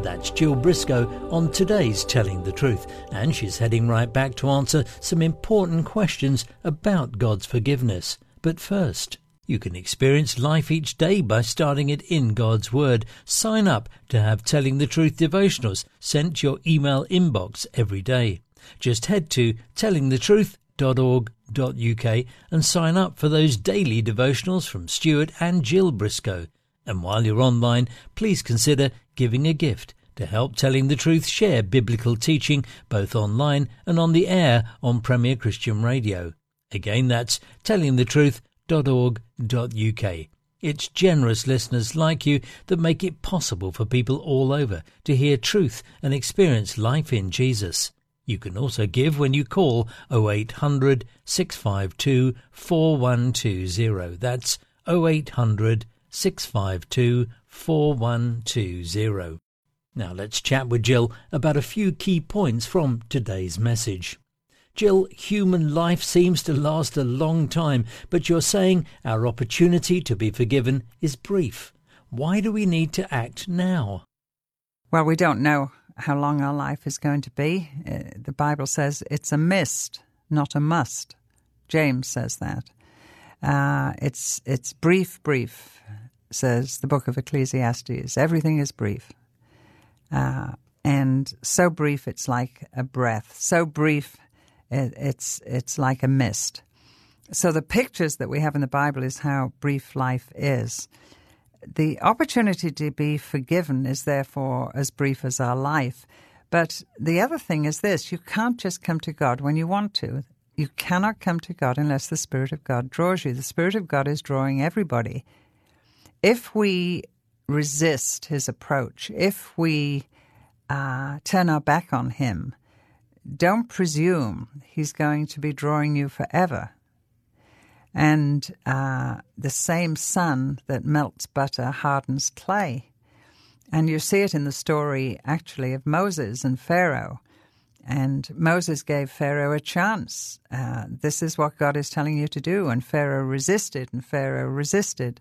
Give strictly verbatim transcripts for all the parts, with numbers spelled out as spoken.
That's Jill Briscoe on today's Telling the Truth, and she's heading right back to answer some important questions about God's forgiveness. But first, you can experience life each day by starting it in God's Word. Sign up to have Telling the Truth devotionals sent to your email inbox every day. Just head to telling the truth dot org dot U K and sign up for those daily devotionals from Stuart and Jill Briscoe. And while you're online, please consider giving a gift to help Telling the Truth share biblical teaching both online and on the air on Premier Christian Radio. Again, that's telling the truth dot org dot U K. It's generous listeners like you that make it possible for people all over to hear truth and experience life in Jesus. You can also give when you call oh eight hundred, six five two, four one two zero. That's oh eight hundred, six five two, four one two zero. Now let's chat with Jill about a few key points from today's message. Jill, human life seems to last a long time, but you're saying our opportunity to be forgiven is brief. Why do we need to act now? Well, we don't know how long our life is going to be. Uh, the Bible says it's a mist, not a must. James says that. Uh, it's it's brief, brief, says the book of Ecclesiastes. Everything is brief. Uh, and so brief it's like a breath. So brief it, it's it's like a mist. So the pictures that we have in the Bible is how brief life is. The opportunity to be forgiven is therefore as brief as our life. But the other thing is this: you can't just come to God when you want to. You cannot come to God unless the Spirit of God draws you. The Spirit of God is drawing everybody. If we resist his approach, if we uh, turn our back on him, don't presume he's going to be drawing you forever. And uh, the same sun that melts butter hardens clay. And you see it in the story, actually, of Moses and Pharaoh. And Moses gave Pharaoh a chance. Uh, this is what God is telling you to do. And Pharaoh resisted, and Pharaoh resisted.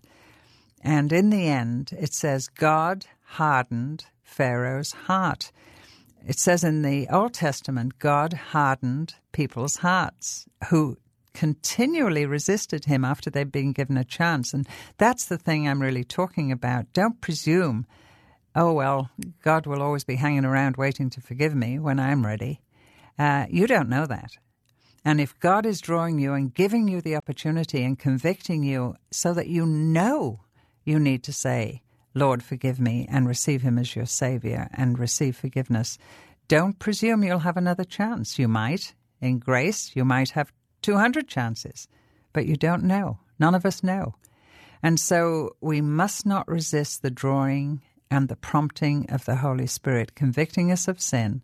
And in the end, it says God hardened Pharaoh's heart. It says in the Old Testament, God hardened people's hearts who continually resisted him after they'd been given a chance. And that's the thing I'm really talking about. Don't presume, oh, well, God will always be hanging around waiting to forgive me when I'm ready. Uh, you don't know that. And if God is drawing you and giving you the opportunity and convicting you so that you know you need to say, Lord, forgive me, and receive him as your Savior and receive forgiveness, don't presume you'll have another chance. You might. In grace, you might have two hundred chances, but you don't know. None of us know. And so we must not resist the drawing and the prompting of the Holy Spirit, convicting us of sin,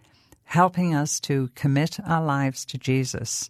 helping us to commit our lives to Jesus.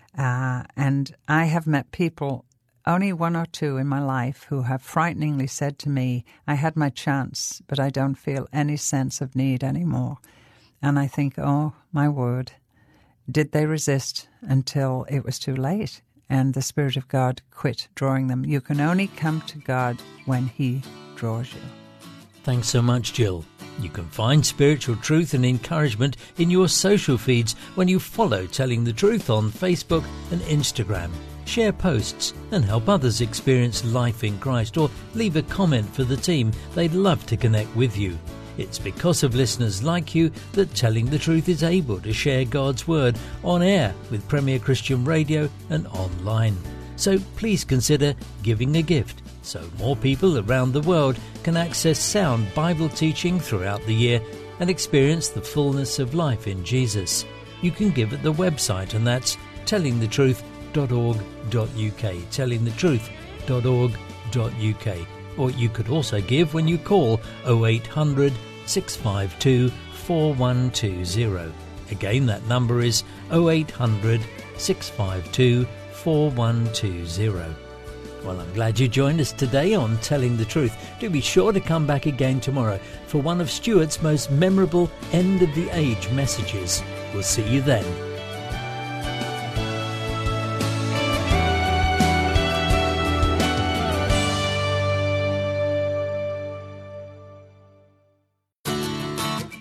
Uh, and I have met people, only one or two in my life, who have frighteningly said to me, I had my chance, but I don't feel any sense of need anymore. And I think, oh, my word, did they resist until it was too late and the Spirit of God quit drawing them? You can only come to God when he draws you. Thanks so much, Jill. You can find spiritual truth and encouragement in your social feeds when you follow Telling the Truth on Facebook and Instagram. Share posts and help others experience life in Christ, or leave a comment for the team. They'd love to connect with you. It's because of listeners like you that Telling the Truth is able to share God's Word on air with Premier Christian Radio and online. So please consider giving a gift so more people around the world can access sound Bible teaching throughout the year and experience the fullness of life in Jesus. You can give at the website, and that's telling the truth dot org dot U K, telling the truth dot org dot U K. Or you could also give when you call oh eight hundred, six five two, four one two zero. Again, that number is oh eight hundred, six five two, four one two zero. Well, I'm glad you joined us today on Telling the Truth. Do be sure to come back again tomorrow for one of Stuart's most memorable end-of-the-age messages. We'll see you then.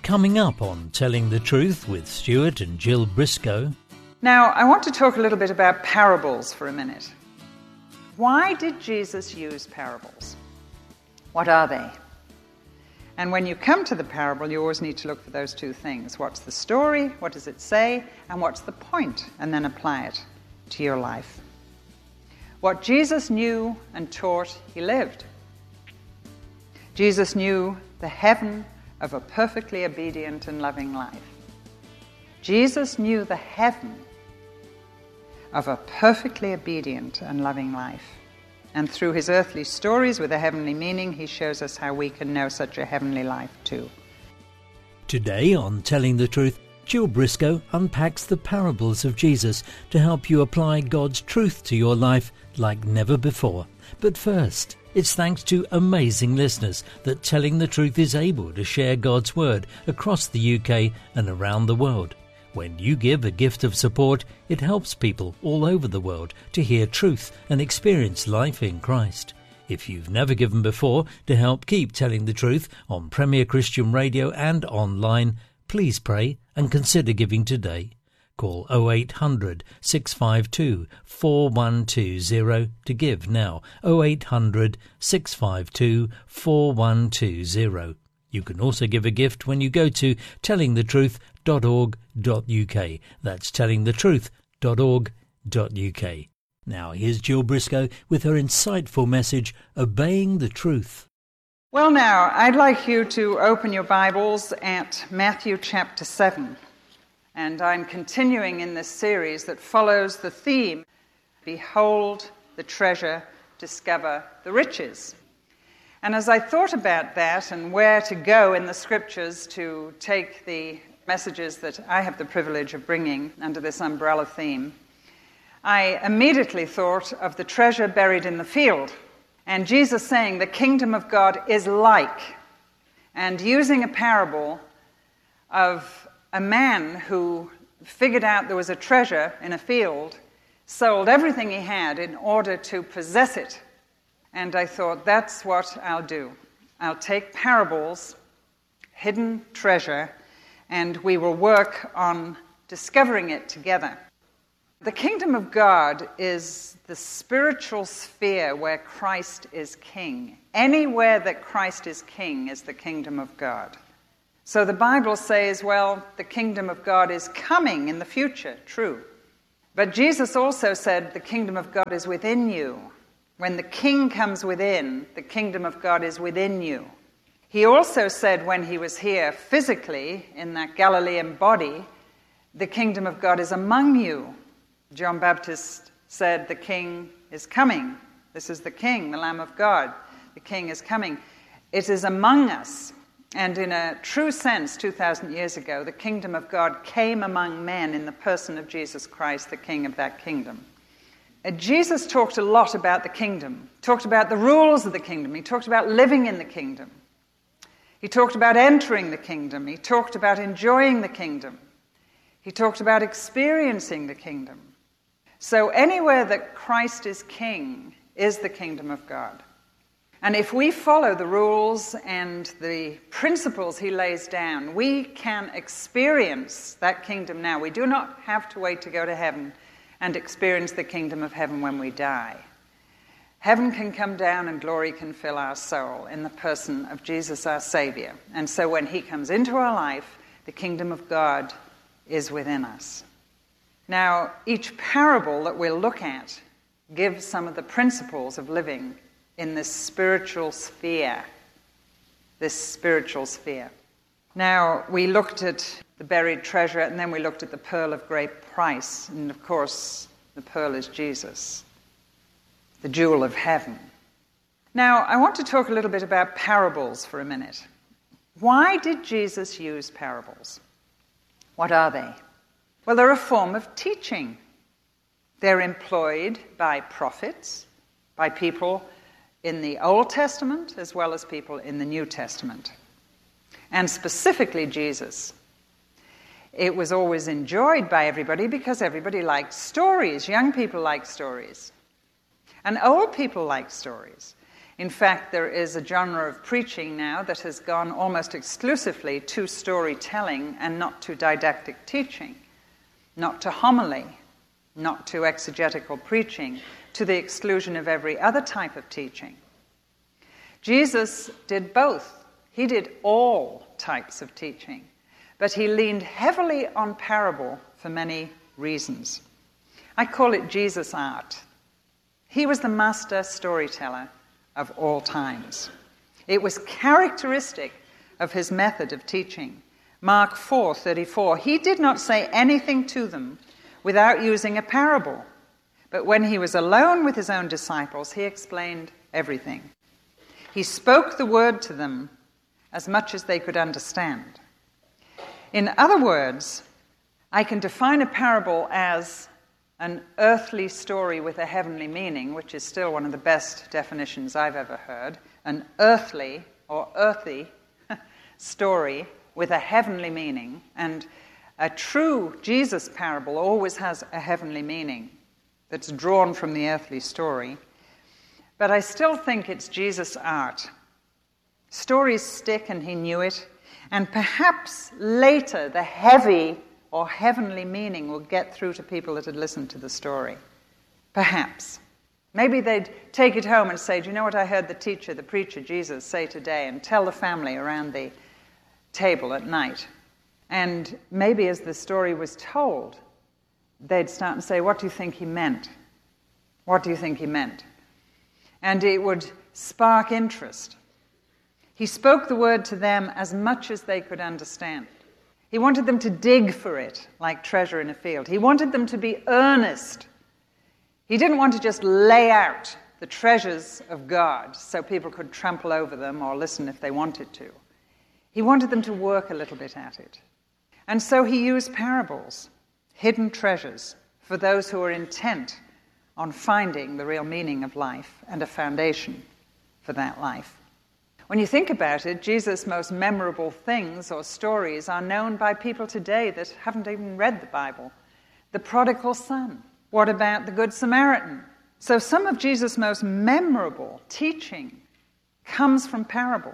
Coming up on Telling the Truth with Stuart and Jill Briscoe. Now, I want to talk a little bit about parables for a minute. Why did Jesus use parables? What are they? And when you come to the parable, you always need to look for those two things. What's the story? What does it say? And what's the point? And then apply it to your life. What Jesus knew and taught, he lived. Jesus knew the heaven of a perfectly obedient and loving life. Jesus knew the heaven of a perfectly obedient and loving life. And through his earthly stories with a heavenly meaning, he shows us how we can know such a heavenly life too. Today on Telling the Truth, Jill Briscoe unpacks the parables of Jesus to help you apply God's truth to your life like never before. But first, it's thanks to amazing listeners that Telling the Truth is able to share God's Word across the U K and around the world. When you give a gift of support, it helps people all over the world to hear truth and experience life in Christ. If you've never given before to help keep Telling the Truth on Premier Christian Radio and online, please pray and consider giving today. Call oh eight hundred, six five two, four one two zero to give now. oh eight hundred, six five two, four one two zero. You can also give a gift when you go to telling the truth dot org dot U K. That's telling the truth dot org dot U K. Now here's Jill Briscoe with her insightful message, Obeying the Truth. Well, now, I'd like you to open your Bibles at Matthew chapter seven. And I'm continuing in this series that follows the theme, Behold the treasure, discover the riches. And as I thought about that and where to go in the scriptures to take the messages that I have the privilege of bringing under this umbrella theme, I immediately thought of the treasure buried in the field. And Jesus saying the kingdom of God is like, and using a parable of a man who figured out there was a treasure in a field, sold everything he had in order to possess it. And I thought, that's what I'll do. I'll take parables, hidden treasure, and we will work on discovering it together. The kingdom of God is the spiritual sphere where Christ is king. Anywhere that Christ is king is the kingdom of God. So the Bible says, well, the kingdom of God is coming in the future, true. But Jesus also said the kingdom of God is within you. When the king comes within, the kingdom of God is within you. He also said when he was here physically in that Galilean body, the kingdom of God is among you. John Baptist said the king is coming. This is the king, the Lamb of God. The king is coming. It is among us. And in a true sense, two thousand years ago, the kingdom of God came among men in the person of Jesus Christ, the king of that kingdom. Uh, Jesus talked a lot about the kingdom, talked about the rules of the kingdom. He talked about living in the kingdom. He talked about entering the kingdom. He talked about enjoying the kingdom. He talked about experiencing the kingdom. So anywhere that Christ is king is the kingdom of God. And if we follow the rules and the principles he lays down, we can experience that kingdom now. We do not have to wait to go to heaven and experience the kingdom of heaven when we die. Heaven can come down and glory can fill our soul in the person of Jesus our Savior. And so when he comes into our life, the kingdom of God is within us. Now, each parable that we'll look at gives some of the principles of living in this spiritual sphere, this spiritual sphere. Now, we looked at the buried treasure, and then we looked at the pearl of great price, and of course, the pearl is Jesus, the jewel of heaven. Now, I want to talk a little bit about parables for a minute. Why did Jesus use parables? What are they? Well, they're a form of teaching. They're employed by prophets, by people in the Old Testament as well as people in the New Testament, and specifically Jesus. It was always enjoyed by everybody because everybody liked stories. Young people like stories, and old people like stories. In fact, there is a genre of preaching now that has gone almost exclusively to storytelling and not to didactic teaching, not to homily, not to exegetical preaching, to the exclusion of every other type of teaching. Jesus did both. He did all types of teaching, but he leaned heavily on parable for many reasons. I call it Jesus art. He was the master storyteller of all times. It was characteristic of his method of teaching. Mark four thirty-four, he did not say anything to them without using a parable, but when he was alone with his own disciples, he explained everything. He spoke the word to them as much as they could understand. In other words, I can define a parable as an earthly story with a heavenly meaning, which is still one of the best definitions I've ever heard, an earthly or earthy story with a heavenly meaning. And a true Jesus parable always has a heavenly meaning that's drawn from the earthly story. But I still think it's Jesus' art. Stories stick, and he knew it, and perhaps later the heavy or heavenly meaning will get through to people that had listened to the story. Perhaps. Maybe they'd take it home and say, do you know what I heard the teacher, the preacher, Jesus, say today, and tell the family around the table at night. And maybe as the story was told, they'd start and say, what do you think he meant? What do you think he meant? And it would spark interest. He spoke the word to them as much as they could understand. He wanted them to dig for it like treasure in a field. He wanted them to be earnest. He didn't want to just lay out the treasures of God so people could trample over them or listen if they wanted to. He wanted them to work a little bit at it. And so he used parables, hidden treasures, for those who are intent on finding the real meaning of life and a foundation for that life. When you think about it, Jesus' most memorable things or stories are known by people today that haven't even read the Bible. The prodigal son. What about the Good Samaritan? So some of Jesus' most memorable teaching comes from parable.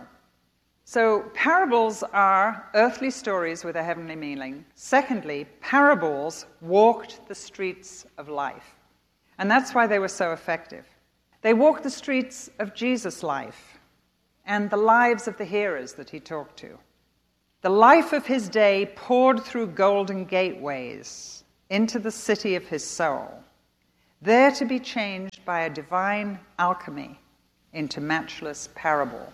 So parables are earthly stories with a heavenly meaning. Secondly, parables walked the streets of life. And that's why they were so effective. They walked the streets of Jesus' life and the lives of the hearers that he talked to. The life of his day poured through golden gateways into the city of his soul, there to be changed by a divine alchemy into matchless parable,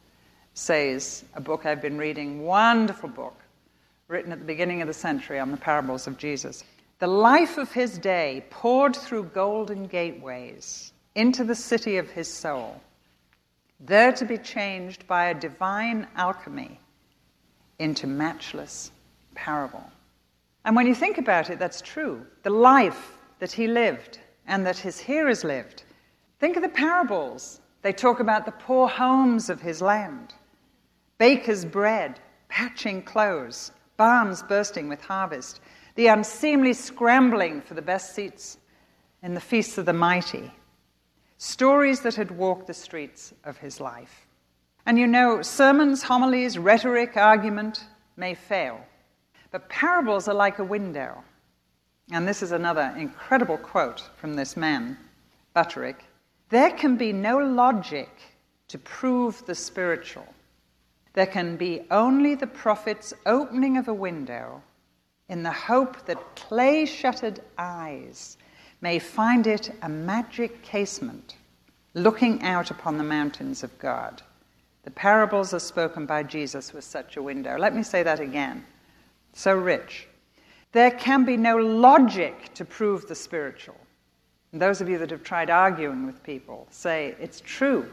says a book I've been reading, wonderful book, written at the beginning of the century on the parables of Jesus. The life of his day poured through golden gateways into the city of his soul, there to be changed by a divine alchemy into matchless parable. And when you think about it, that's true. The life that he lived and that his hearers lived. Think of the parables. They talk about the poor homes of his land, baker's bread, patching clothes, barns bursting with harvest, the unseemly scrambling for the best seats in the feasts of the mighty. Stories that had walked the streets of his life. And you know, sermons, homilies, rhetoric, argument may fail. But parables are like a window. And this is another incredible quote from this man, Butterick. There can be no logic to prove the spiritual. There can be only the prophet's opening of a window in the hope that clay-shuttered eyes may find it a magic casement looking out upon the mountains of God. The parables are spoken by Jesus with such a window. Let me say that again. So rich. There can be no logic to prove the spiritual. And those of you that have tried arguing with people say it's true.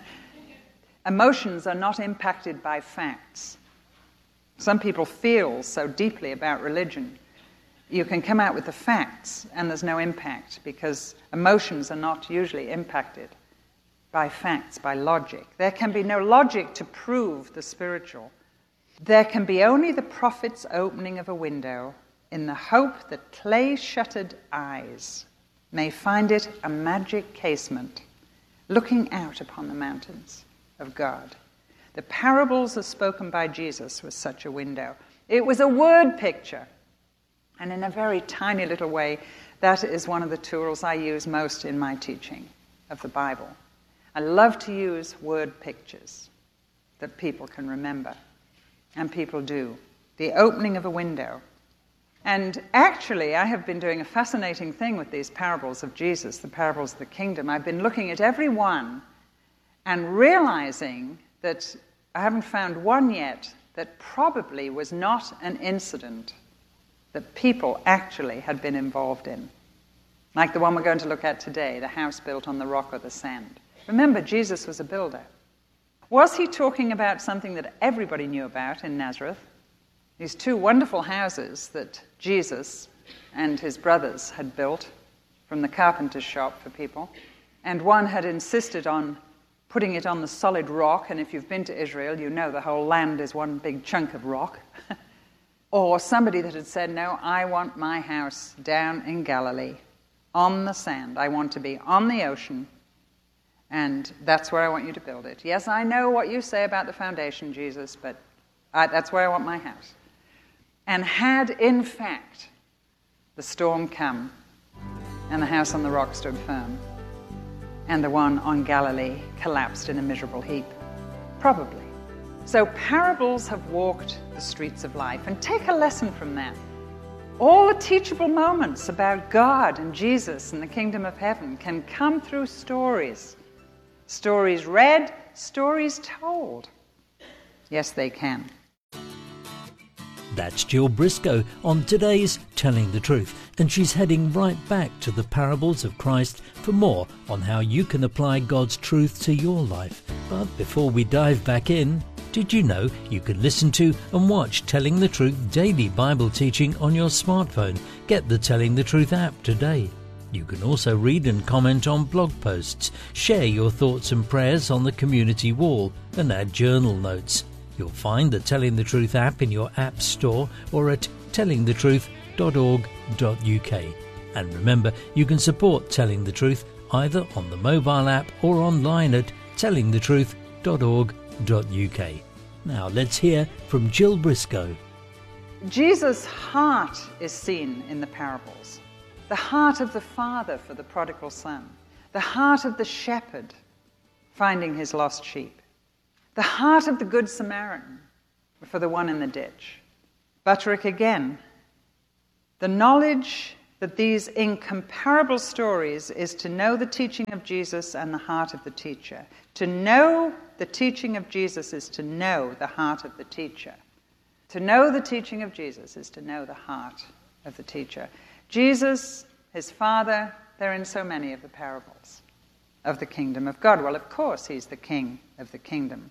Emotions are not impacted by facts. Some people feel so deeply about religion. You can come out with the facts and there's no impact because emotions are not usually impacted by facts, by logic. There can be no logic to prove the spiritual. There can be only the prophet's opening of a window in the hope that clay-shuttered eyes may find it a magic casement looking out upon the mountains of God. The parables as spoken by Jesus was such a window. It was a word picture. And in a very tiny little way, that is one of the tools I use most in my teaching of the Bible. I love to use word pictures that people can remember. And people do. The opening of a window. And actually, I have been doing a fascinating thing with these parables of Jesus, the parables of the kingdom. I've been looking at every one and realizing that I haven't found one yet that probably was not an incident that people actually had been involved in. Like the one we're going to look at today, the house built on the rock or the sand. Remember, Jesus was a builder. Was he talking about something that everybody knew about in Nazareth? These two wonderful houses that Jesus and his brothers had built from the carpenter's shop for people. And one had insisted on putting it on the solid rock, and if you've been to Israel, you know the whole land is one big chunk of rock. Or somebody that had said, no, I want my house down in Galilee, on the sand. I want to be on the ocean, and that's where I want you to build it. Yes, I know what you say about the foundation, Jesus, but I, that's where I want my house. And had, in fact, the storm come, and the house on the rock stood firm, and the one on Galilee collapsed in a miserable heap? Probably. So parables have walked the streets of life, and take a lesson from that. All the teachable moments about God and Jesus and the kingdom of heaven can come through stories. Stories read, stories told. Yes, they can. That's Jill Briscoe on today's Telling the Truth, and she's heading right back to the parables of Christ for more on how you can apply God's truth to your life. But before we dive back in, did you know you can listen to and watch Telling the Truth daily Bible teaching on your smartphone? Get the Telling the Truth app today. You can also read and comment on blog posts, share your thoughts and prayers on the community wall, and add journal notes. You'll find the Telling the Truth app in your app store or at telling the truth dot org dot U K. And remember, you can support Telling the Truth either on the mobile app or online at telling the truth dot org dot U K. Now let's hear from Jill Briscoe. Jesus' heart is seen in the parables. The heart of the father for the prodigal son. The heart of the shepherd finding his lost sheep. The heart of the Good Samaritan for the one in the ditch. Butterick again. The knowledge that these incomparable stories is to know the teaching of Jesus and the heart of the teacher. To know the teaching of Jesus is to know the heart of the teacher. To know the teaching of Jesus is to know the heart of the teacher. Jesus, his Father, they're in so many of the parables of the kingdom of God. Well, of course, he's the king of the kingdom.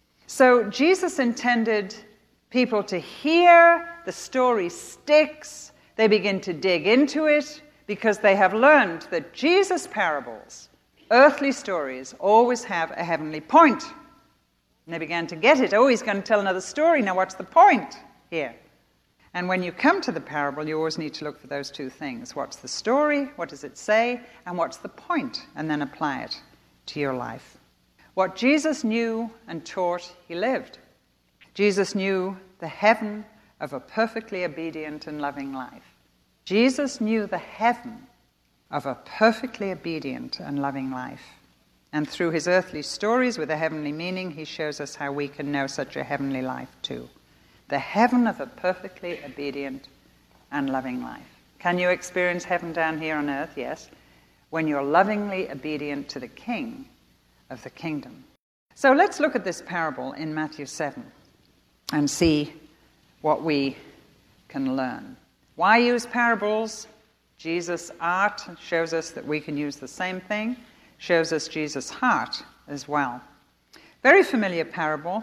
So Jesus intended people to hear, the story sticks, they begin to dig into it, because they have learned that Jesus' parables, earthly stories, always have a heavenly point. And they began to get it. Oh, he's going to tell another story. Now what's the point here? And when you come to the parable, you always need to look for those two things. What's the story? What does it say? And what's the point? And then apply it to your life. What Jesus knew and taught, he lived. Jesus knew the heaven of a perfectly obedient and loving life. Jesus knew the heaven of a perfectly obedient and loving life. And through his earthly stories with a heavenly meaning, he shows us how we can know such a heavenly life too. The heaven of a perfectly obedient and loving life. Can you experience heaven down here on earth? Yes. When you're lovingly obedient to the King of the kingdom. So let's look at this parable in Matthew seven and see what we can learn. Why use parables? Jesus' art shows us that we can use the same thing, shows us Jesus' heart as well. Very familiar parable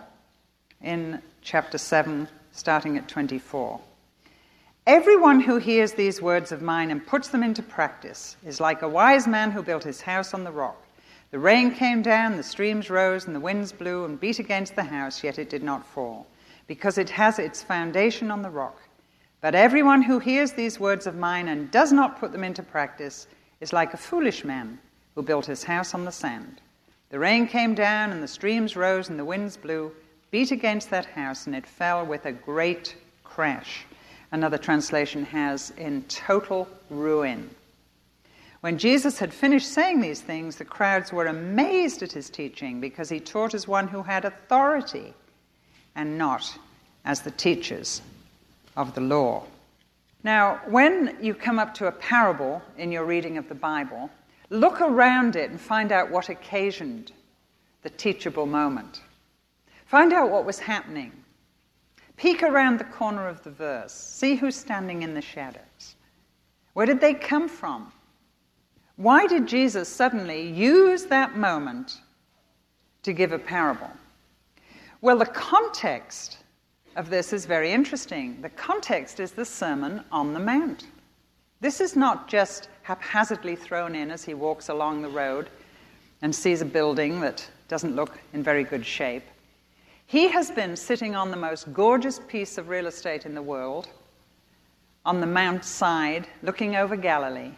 in chapter seven, starting at twenty-four. Everyone who hears these words of mine and puts them into practice is like a wise man who built his house on the rock. The rain came down, the streams rose, and the winds blew and beat against the house, yet it did not fall, because it has its foundation on the rock. But everyone who hears these words of mine and does not put them into practice is like a foolish man who built his house on the sand. The rain came down, and the streams rose, and the winds blew, beat against that house, and it fell with a great crash. Another translation has, in total ruin. When Jesus had finished saying these things, the crowds were amazed at his teaching, because he taught as one who had authority, and not as the teachers of the law. Now, when you come up to a parable in your reading of the Bible, look around it and find out what occasioned the teachable moment. Find out what was happening. Peek around the corner of the verse. See who's standing in the shadows. Where did they come from? Why did Jesus suddenly use that moment to give a parable? Well, the context of this is very interesting. The context is the Sermon on the Mount. This is not just haphazardly thrown in as he walks along the road and sees a building that doesn't look in very good shape. He has been sitting on the most gorgeous piece of real estate in the world, on the mount side, looking over Galilee.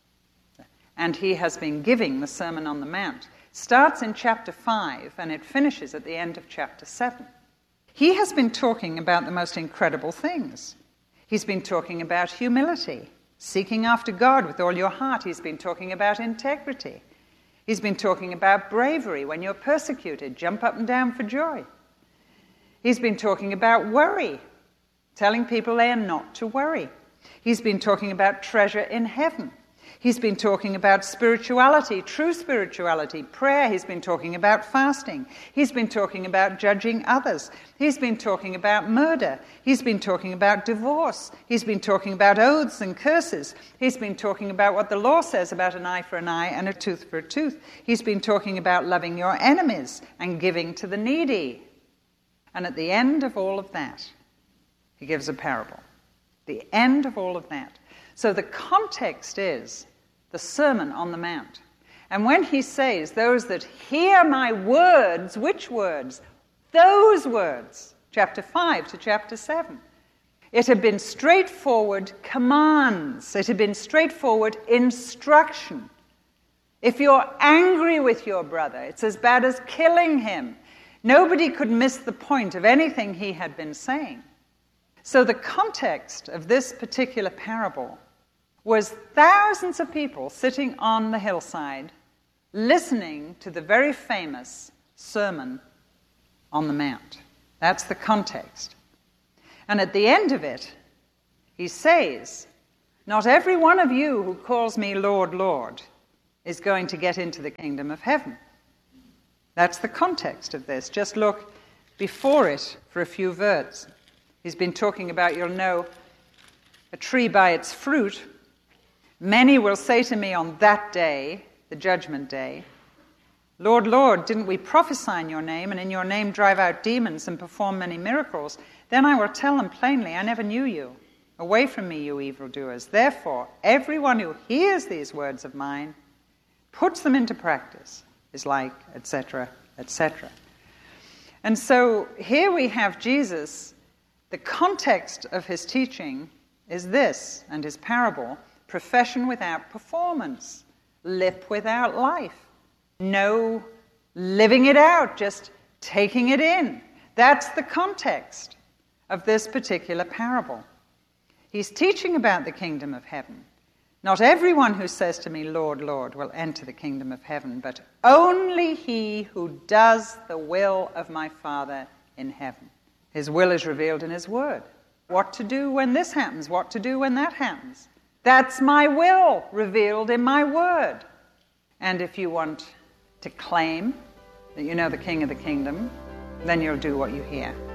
And he has been giving the Sermon on the Mount. Starts in chapter five, and it finishes at the end of chapter seven. He has been talking about the most incredible things. He's been talking about humility, seeking after God with all your heart. He's been talking about integrity. He's been talking about bravery. When you're persecuted, jump up and down for joy. He's been talking about worry, telling people they are not to worry. He's been talking about treasure in heaven. He's been talking about spirituality, true spirituality, prayer. He's been talking about fasting. He's been talking about judging others. He's been talking about murder. He's been talking about divorce. He's been talking about oaths and curses. He's been talking about what the law says about an eye for an eye and a tooth for a tooth. He's been talking about loving your enemies and giving to the needy. And at the end of all of that, he gives a parable. The end of all of that. So the context is the Sermon on the Mount. And when he says, those that hear my words, which words? Those words, chapter five to chapter seven. It had been straightforward commands. It had been straightforward instruction. If you're angry with your brother, it's as bad as killing him. Nobody could miss the point of anything he had been saying. So the context of this particular parable was thousands of people sitting on the hillside listening to the very famous Sermon on the Mount. That's the context. And at the end of it, he says, not every one of you who calls me Lord, Lord is going to get into the kingdom of heaven. That's the context of this. Just look before it for a few words. He's been talking about, you'll know a tree by its fruit. Many will say to me on that day, the judgment day, Lord, Lord, didn't we prophesy in your name, and in your name drive out demons and perform many miracles? Then I will tell them plainly, I never knew you. Away from me, you evildoers. Therefore, everyone who hears these words of mine, puts them into practice, is like, et cetera, et cetera. And so here we have Jesus. The context of his teaching is this, and his parable, profession without performance, lip without life. No living it out, just taking it in. That's the context of this particular parable. He's teaching about the kingdom of heaven. Not everyone who says to me, Lord, Lord, will enter the kingdom of heaven, but only he who does the will of my Father in heaven. His will is revealed in his word. What to do when this happens, what to do when that happens. That's my will revealed in my word. And if you want to claim that you know the King of the kingdom, then you'll do what you hear.